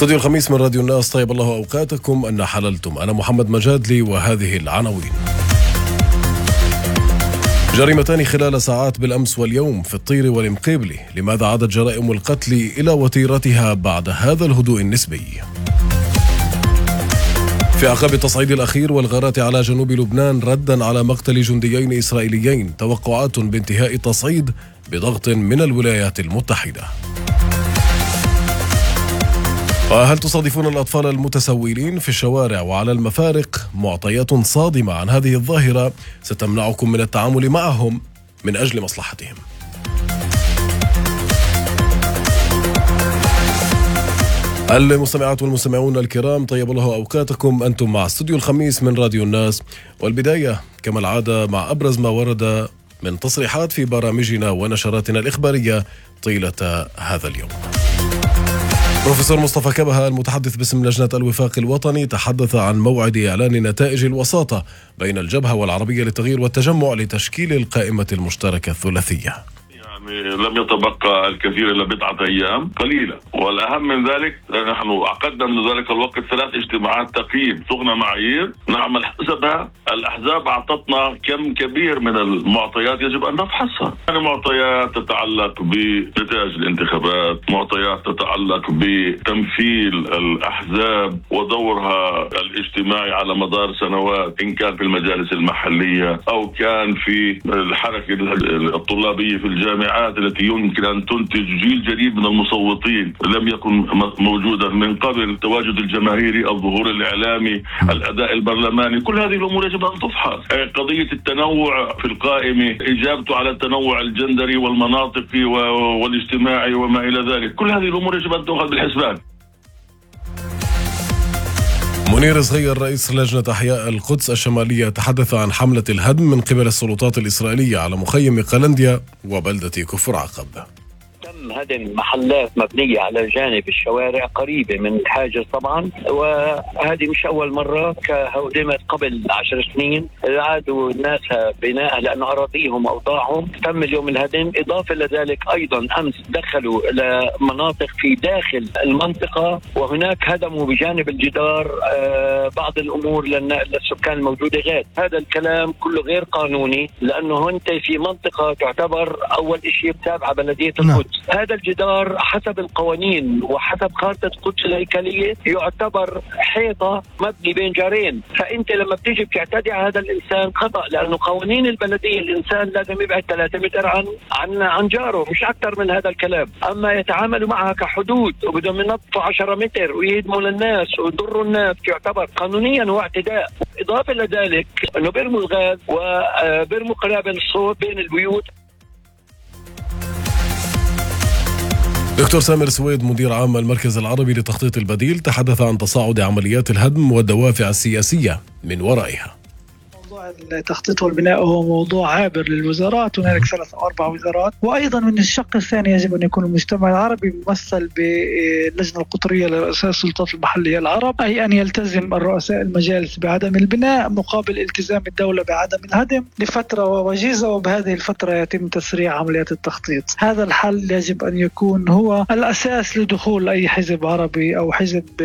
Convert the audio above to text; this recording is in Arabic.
استوديو الخميس من راديو الناس، طيب الله أوقاتكم أن حللتم. أنا محمد مجادلي وهذه العناوين. جريمتان خلال ساعات بالأمس واليوم في الطير والمقيبلي، لماذا عادت جرائم القتل إلى وتيرتها بعد هذا الهدوء النسبي؟ في أعقاب التصعيد الأخير والغارات على جنوب لبنان ردا على مقتل جنديين إسرائيليين، توقعات بانتهاء التصعيد بضغط من الولايات المتحدة. وهل تصادفون الأطفال المتسولين في الشوارع وعلى المفارق؟ معطيات صادمة عن هذه الظاهرة ستمنعكم من التعامل معهم من أجل مصلحتهم. المستمعات والمستمعون الكرام، طيب الله أوقاتكم. أنتم مع استوديو الخميس من راديو الناس، والبداية كما العادة مع أبرز ما ورد من تصريحات في برامجنا ونشراتنا الإخبارية طيلة هذا اليوم. بروفيسور مصطفى كبهة المتحدث باسم لجنة الوفاق الوطني تحدث عن موعد إعلان نتائج الوساطة بين الجبهة والعربية للتغيير والتجمع لتشكيل القائمة المشتركة الثلاثية. لم يتبقى الكثير إلا بضعة أيام قليلة، والأهم من ذلك نحن عقدنا من ذلك الوقت 3 اجتماعات تقييم، صغنا معايير نعمل حسبها. الأحزاب أعطتنا كم كبير من المعطيات يجب أن نفحصها، يعني معطيات تتعلق بنتائج الانتخابات، معطيات تتعلق بتمثيل الأحزاب ودورها الاجتماعي على مدار سنوات، إن كان في المجالس المحلية أو كان في الحركة الطلابية في الجامعة التي يمكن أن تنتج جيل جديد من المصوتين لم يكن موجودا من قبل، التواجد الجماهيري، الظهور الإعلامي، الأداء البرلماني، كل هذه الأمور يجب أن تفحص. قضية التنوع في القائمة، إجابته على التنوع الجندري والمناطقي والاجتماعي وما إلى ذلك، كل هذه الأمور يجب أن تؤخذ بالحسبان. منير صغير رئيس لجنة أحياء القدس الشمالية تحدث عن حملة الهدم من قبل السلطات الإسرائيلية على مخيم قلنديا وبلدة كفر عقب. تم هدم محلات مبنية على جانب الشوارع قريبة من الحاجز طبعا، وهذه مش أول مرة، هدمت قبل 10 سنين، عادوا الناس بناء لأن أراضيهم أوضاعهم، تم اليوم الهدم. إضافة لذلك أيضا أمس دخلوا إلى مناطق في داخل المنطقة، وهناك هدموا بجانب الجدار بعض الأمور للسكان الموجودة غير. هذا الكلام كله غير قانوني، لأنه أنت في منطقة تعتبر أول شيء تابعة بلدية القدس. هذا الجدار حسب القوانين وحسب خارطة القدس الهيكلية يعتبر حيطة مبني بين جارين، فأنت لما بتيجي بتعتدي على هذا الإنسان خطأ، لأنه قوانين البلدية الإنسان لازم يبعد 3 متر عن جاره، مش أكثر من هذا الكلام. أما يتعاملوا معها كحدود وبدهم ينطوا 10 متر ويهدموا للناس ويضروا الناس، يعتبر قانونيا هو اعتداء. إضافة لذلك أنه بيرموا الغاز وبيرموا قنابل الصوت بين البيوت. دكتور سامر سويد مدير عام المركز العربي لتخطيط البديل تحدث عن تصاعد عمليات الهدم والدوافع السياسية من ورائها. موضوع التخطيط والبناء هو موضوع عابر للوزارات، هنالك 3 أو 4 وزارات، وأيضا من الشق الثاني يجب أن يكون المجتمع العربي ممثل باللجنة القطرية لرؤساء السلطات المحلية العرب، أي أن يلتزم الرؤساء المجالس بعدم البناء مقابل التزام الدولة بعدم الهدم لفترة وجيزة، وبهذه الفترة يتم تسريع عمليات التخطيط. هذا الحل يجب أن يكون هو الأساس لدخول أي حزب عربي أو حزب